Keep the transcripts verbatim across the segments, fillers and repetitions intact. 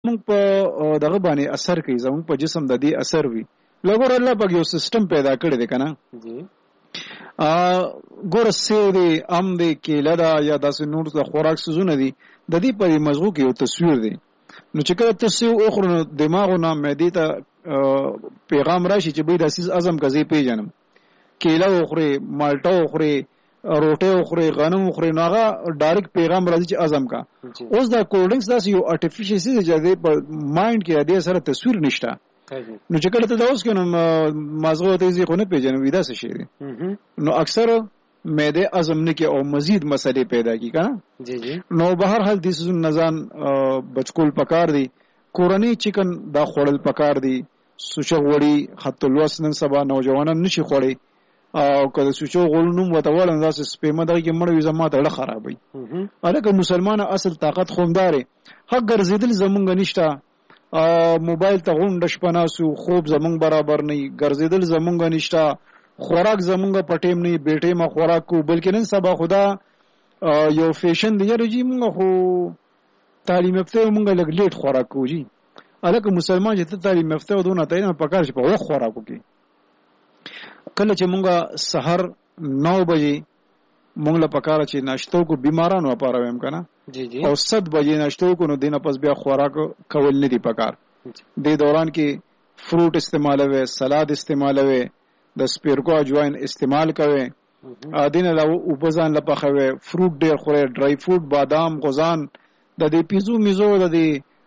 موږ په دغه باندې اثر کوي، زموږ په جسم د دې اثر وي. لګور الله پاک یو سیستم پیدا کړی دی کنه جی ا ګور سیو دی ام دی کېله دا یا داسې نور د خوراک سيزونه دي د دې په مزغو کې یو تصویر دی. نو چې کله تاسو اخرو نو دماغو نه مېدی ته پیغام راشي چې به د سیز اعظم غزي پیژنم، کېله وخوري، مالټه وخوري، روټه وخوري، غنم وخوري، نو هغه ډایرکټ پیغام راځي چې اعظم کا. اوس دا کولډ ډرینکس داسې یو ارتفیشل سیز چې په مایند کې د سره تصویر نشته. نو چې کله ته دا اوس کنه مازغه ته زی خو نه پیژنې وېدا څه شي. نو اکثر معده اعظم نه کې او مزید مسلې پیدا کی کنه. جی جی نو بهر حال د سيزون نزان بچکول پکار دي، کورنی چکن دا خوړل پکار دي، سوچه غوړي خط الوس نن سبا نوجوانان نشي خوړي او کله سوچو غولنوم وته ولن داسې سپېمه دغه کې مړ وي زما ته ډېر خرابوي. الکه مسلمان اصل طاقت خونداري حق ګرځیدل زمونږ نشته، موبایل ته غونډه شپناسو، خوب زمونږ برابر نه، ګرځیدل زمونږ نشته، خوراک زمونږ پټیم نه، بیٹې ما خوراک کو، بلکې نن سبا خدا یو فیشن دی یاره مونږ خو تعلیم یافته مونږ لګ لیټ خوراک کوجی. الکه مسلمان چې ته تعلیم یافته ودونه ته نه پکار شي په وخت خوراک کوي. کله چې مونږه سحر نو بجې مونږ له پکاره چې ناشته کو بیمارانو لپاره ویم کنه جی جی او ست بجې ناشته کو نو دینه پس بیا خوراک کول نه دی پکار. د دوران کې فروټ استعمالوي، سلاد استعمالوي، د سپیرکو اجوین استعمال کوي، ادین له وبزان لپخوي، فروټ ډیر خوري، ډرای فروټ، بادام، غوزان، د دې پیزو میزو د دې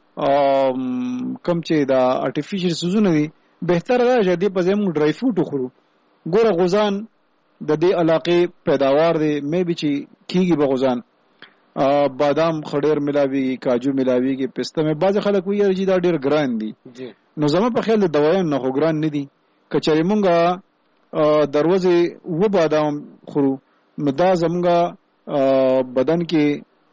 کم چې دا ارتفیشل سيزونه دي بهتر راځي دې په زمو ډرای فروټ خورو. ګوره غوزان د دې علاقې پیداوار دی، مې به چې کیږي به غوزان، بادام خډیر ملاوي، کاجو ملاوي کې، پسته مې باز خلک وایي چې دا ډیر ګران دي. نو زما په خیال د دوايان نه خو ګران نه دي. کچې مونږه دروازه و بادام خورو نو دا زمونږه بدن کې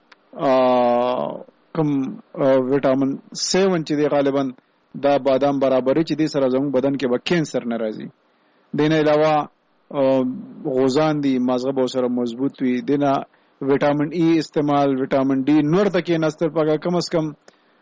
کم وټامین سیون چې دی غالبا دا بادام برابرې چې دی سره زموږ بدن کې به کینسر نه راځي. دینه علاوه غوزان دي مازغه به سره مضبوط وي. دینه وټامین ای استعمال، وټامین ډي نور تکې نستر پګه کم از کم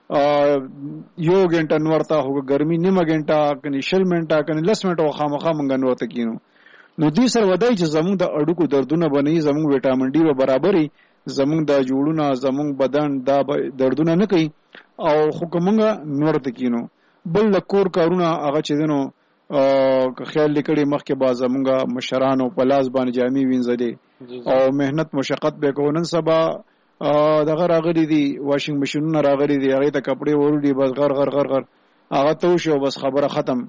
یو غنټه نور ته هو ګرمي نیمه غنټه کني شل منټه کني لس منټه خامخا مونږ نور ته کینو. نو دې سره ودای چې زموږ د اډوکو دردونه بنئ، زموږ وټامین ډي به برابرې، زموږ د جوړونه زموږ بدن دا دردونه نه کوي او خو کومه نور ته کینو. بل لکور کارونه هغه چې دنو که خیال لیکړي مخکې با زمونږه مشرانو په لاس باندې جامې وینځلې او مهنت مشقت به کو. نن سبا دغه راغلي دي واشنګ ماشینونه راغلي دي، هغه ته کپڑے وروړي بس غر غر غر غر هغه ته شو بس خبره ختم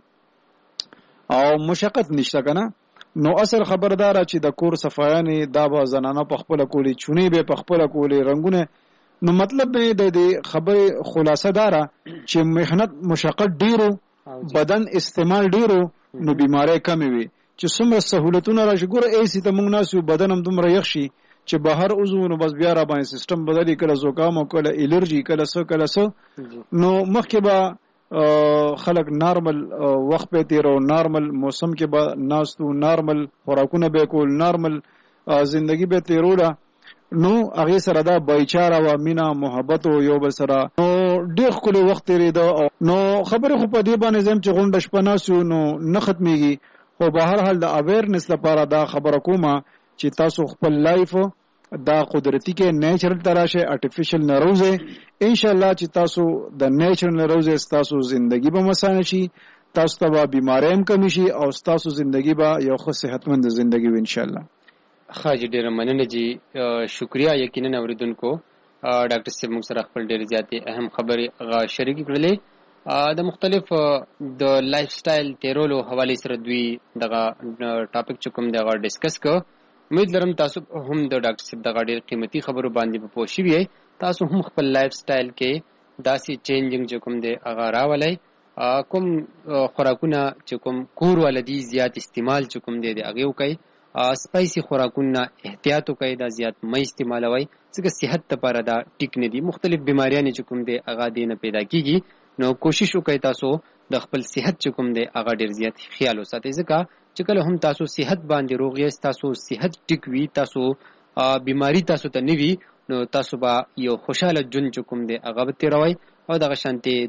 او مشقت نشته کنه. نو اصل خبردار چې د کور صفایانه دا به زنانه په خپل کولی، چونی به په خپل کولی، رنگونه. نو مطلب به د خبره خلاصه دارا چې مهنت مشقت ډیرو، بدن استعمال ډیرو، نو بیماری کم وي. چې څومره سہولتونه راشي ګوره ایسي ته مونږ ناسو بدن هم دومره یخ شي چې بهر عضو نو بس بیا را باندې سیستم بدلی، کله زکام او کله الرجی، کله څه کله څه. نو مخکې به خلق نارمل وخت په تیرو، نارمل موسم کې به ناستو، نارمل خوراکونه به کول، نارمل زندگی به تیروله. نو هغه سره دا بایچاره و مینا محبت او یو بل سره نو ډېر کله وخت تیریدو. نو خبره خو په دې باندې زم چې غونډه شپناسو نو نه ختميږي. خو به هر حال د اویرنس لپاره دا خبره کومه چې تاسو خپل لایف دا قدرتی کې نیچرل تراشه ارتفیشل نروزه ان شاء الله چې تاسو د نیچرل نروزه تاسو ژوندۍ به مسانه شي، تاسو ته به بیماریم کم شي او تاسو ژوندۍ به یو ښه صحتمند ژوندۍ وي ان شاء الله. خاجي ډیر مننه جی، شکریا. یقینا اوریدونکو ډاکټر صاحب موږ سره خپل ډیر زیاتې اهم خبرې غا شریک کړلې. د مختلف د لایف سټایل تیرولو حواله سره دوی دغه ټاپک چې کوم دغه ډیسکس کو. امید لرم تاسو هم د ډاکټر صاحب دغه ډیر قیمتي خبرو باندې په پوښی وي، تاسو هم خپل لایف سټایل کې داسې چینجینګ چې کوم دی هغه راولای، کوم خوراکونه چې کوم کور ولدي زیات استعمال چې کوم دی هغه وکي، سپایسی خوراکونه احتیاط وکړئ، دا زیات مې استعمالوي ځکه صحت لپاره دا ټیک نه دي. مختلف بیماریاں چې کوم دي هغه دینه پیدا کیږي. نو کوشش وکړئ تاسو د خپل صحت چې کوم دي هغه ډیر زیات خیال وساتئ ځکه چې کله هم تاسو صحت باندې روغ یې، تاسو صحت ټیک وي، تاسو بیماری تاسو ته نه وي، نو تاسو به یو خوشاله ژوند چې کوم دی هغه به تیروئ او دغه شانتي